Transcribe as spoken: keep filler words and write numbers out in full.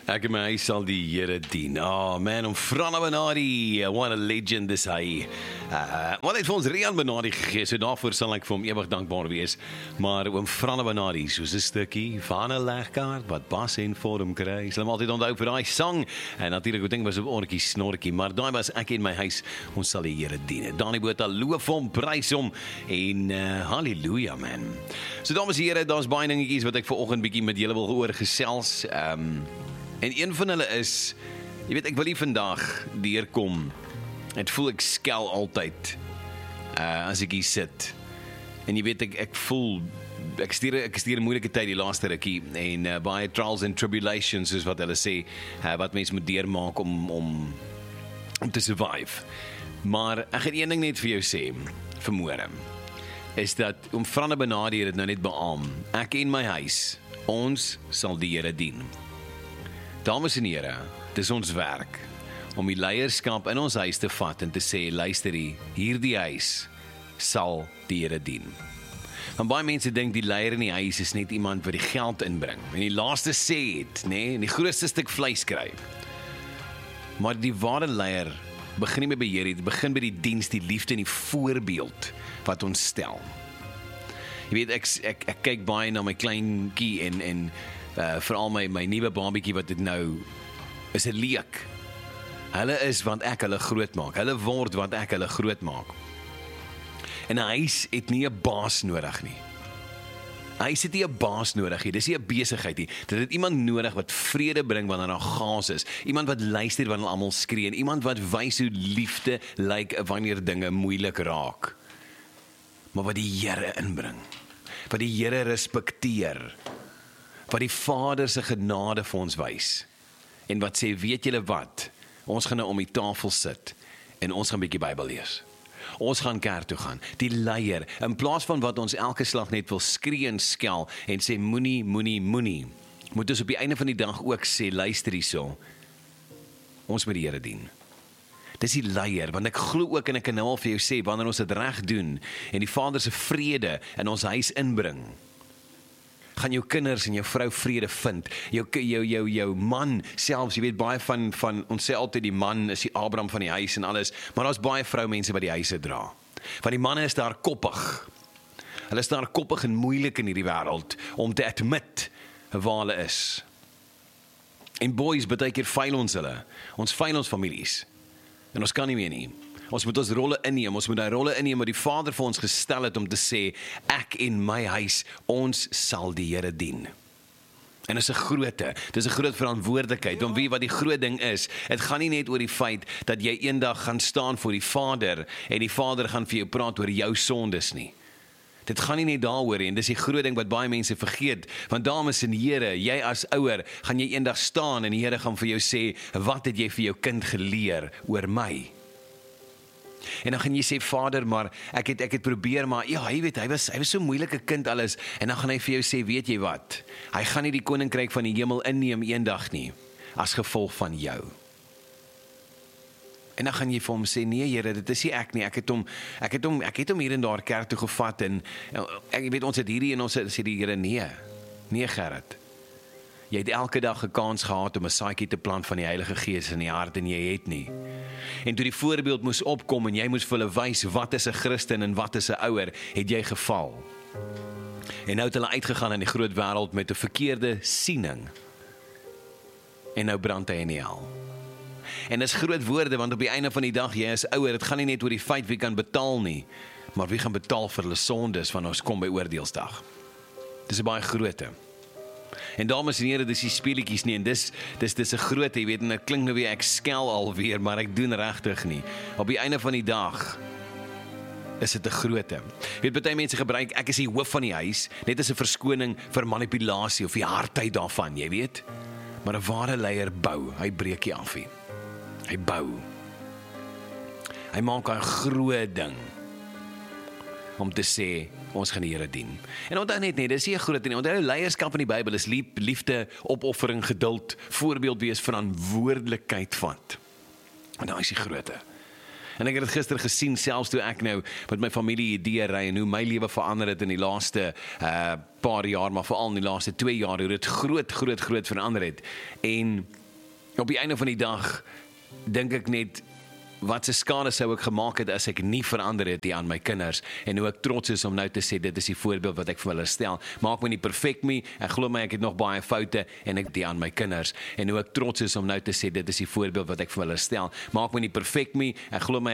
Ek en my huis sal die Here dien. Oh man, om Frana Benadi, what a legend is hy. Uh, wat het vir ons Rian Benadi gegee, so daarvoor sal ek vir hom ewig dankbaar wees. Maar oom Frana Benadi, soos 'n stukkie van 'n legkaart, wat bas en vorm kry. Sal hom altyd onthou vir daai sang. En natuurlik, ek dink was op oortjie snorkie, maar daai was ek en my huis, ons sal die Here dien. Dani Botha, loof hom, prys hom en uh, halleluja man. So dames en here, daar's baie dingetjies wat ek vanoggend bietjie met julle wil oor gesels. Ehm um, En een van hulle is, jy weet, ek wil nie vandag deurkom, het voel ek skel altyd, uh, as ek hier sit, en jy weet, ek, ek voel, ek stuur, ek stuur 'n moeilike tyd die laaste rukkie, en uh, baie trials and tribulations, soos wat hulle sê, uh, wat mens moet deurmaak om, om, om te survive, maar ek gaan een ding net vir jou sê, vanmôre, is dat, om Frana Benadi het nou net beaam, ek en my huis, ons sal die Here dien. Dames en here, dit is ons werk om die leierskap in ons huis te vat en te sê, luister hier, hierdie huis sal die Here dien. Want baie mense dink die leier in die huis is net iemand wat die geld inbring en die laaste sê het, nee, en die grootste stuk vleis kry. Maar die ware leier begin nie met beheer, dit begin by die diens, die liefde en die voorbeeld wat ons stel. Jy weet, ek, ek, ek kyk baie na my kleinkie en, en Uh, veral my, my nuwe babietjie wat dit nou is 'n leek. Hulle is want ek hulle groot maak. Hulle word want ek hulle groot maak. En 'n huis het nie 'n baas nodig nie. 'n Huis het nie 'n baas nodig nie. Dis nie 'n besigheid nie. Dit het iemand nodig wat vrede bring wanneer daar chaos is. Iemand wat luister wanneer almal skree en iemand wat wys hoe liefde lyk wanneer dinge moeilik raak. Maar wat die Here inbring. Wat die Here respekteer. Wat die Vader se genade vir ons wys, en wat sê, weet julle wat, ons gaan nou om die tafel sit, en ons gaan 'n bietjie Bybel lees. Ons gaan kerk toe gaan, die leier, in plaas van wat ons elke slag net wil skree en skel, en sê, moenie, moenie, moenie, moet ons op die einde van die dag ook sê, luister hierso, ons moet die Here dien. Dis die leier, want ek glo ook, en ek kan nou al vir jou sê, wanneer ons dit reg doen, en die Vader se vrede in ons huis inbring, gaan jou kinders en jou vrou vrede vind, jou, jou, jou, jou man selfs, jy weet baie van, van, ons sê altyd die man is die Abraham van die huis en alles, maar daar is baie vroumense wat die huise dra, want die manne is daar koppig, hulle is daar koppig en moeilik in hierdie wêreld, om te admit waar hulle is, en boys, baie keer feil ons hulle, ons feil ons families, en ons kan nie meer nie, ons moet ons rolle inneem, ons moet die rolle inneem wat die Vader vir ons gestel het om te sê, ek en my huis, ons sal die Here dien. En dit is 'n groote, dit is 'n groot verantwoordelikheid, om wie wat die groot ding is, het gaan nie net oor die feit, dat jy eendag gaan staan voor die Vader, en die Vader gaan vir jou praat oor jou sondes nie. Dit gaan nie net daaroor, en dis die groot ding wat baie mense vergeet, want dames en here, jy as ouer, gaan jy eendag staan, en die Here gaan vir jou sê, wat het jy vir jou kind geleer oor my? En dan gaan jy sê, Vader, maar ek het, ek het probeer, maar ja, hy weet, hy was, hy was so moeilike kind alles, en dan gaan hy vir jou sê, weet jy wat, hy gaan nie die koninkryk van die hemel inneem eendag nie, as gevolg van jou. En dan gaan jy vir hom sê, nee Here, dit is nie ek nie, ek het hom, ek het hom, ek het hom hier en daar kerk toe gevat, en ek weet, ons het hierdie, en ons het, sê die Here, nee, nee Gerrit, jy het elke dag 'n kans gehad om 'n saadjie te plant van die Heilige Gees in die hart, en jy het nie. En toe die voorbeeld moes opkom, en jy moes vir hulle wys, wat is 'n Christen, en wat is 'n ouer, het jy geval. En nou het hulle uitgegaan in die groot wêreld, met 'n verkeerde siening. En nou brand hy in die hel. En dis groot woorde, want op die einde van die dag, jy is ouer, het gaan nie net oor die feit wie kan betaal nie, maar wie gaan betaal vir hulle sondes, wanneer ons kom by oordeelsdag. Dis 'n baie groote. En dames en here, dis die speletjies nie, en dis, dis, dis 'n groote, jy weet, en dit klink nou weer, ek skel alweer, maar ek doen regtig nie. Op die einde van die dag, is dit 'n groote. Jy weet, baie mense gebruik, ek is die hoof van die huis, net as 'n verskoning vir manipulasie, of die hardheid daarvan, jy weet. Maar 'n ware leier bou, hy breek nie af nie. Hy bou. Hy maak 'n groot ding, om te sê, ons gaan die Here dien. En onthou net nie, dis nie 'n groot ding nie. Onthou, leierskap in die Bybel is lief, liefde, opoffering, geduld, voorbeeld wees, verantwoordelikheid vat. En daar is die groote. En ek het dit gister gesien, selfs toe ek nou met my familie idee ry en hoe my lewe verander het in die laaste uh, paar jaar, maar veral in die laaste twee jaar, hoe dit groot, groot, groot verander het. En op die einde van die dag, dink ek net, wat se skade sou ek gemaak het as ek nie verander het aan my kinders, en hoe ek trots is om nou te sê, dit is die voorbeeld wat ek vir hulle stel. Maak my nie perfect nie, ek glo my ek het nog baie foute, en ek die aan my kinders, en hoe ek trots is om nou te sê, dit is die voorbeeld wat ek vir hulle stel. Maak my nie perfect nie, ek glo my